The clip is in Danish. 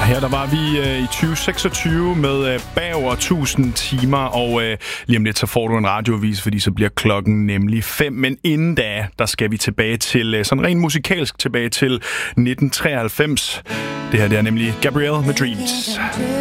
Her der var vi i 2026 med bag over 1000 timer, og lige om lidt så får du en radioavis, fordi så bliver klokken nemlig 5. Men inden da, der skal vi tilbage til, sådan rent musikalsk tilbage til 1993. Det her det er nemlig Gabrielle med Dreams.